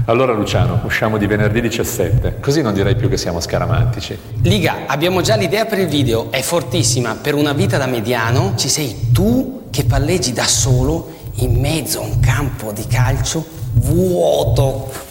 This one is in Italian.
Allora Luciano, usciamo di venerdì 17, così non direi più che siamo scaramantici. Liga, abbiamo già l'idea per il video, è fortissima. Per una vita da mediano ci sei tu che palleggi da solo in mezzo a un campo di calcio vuoto.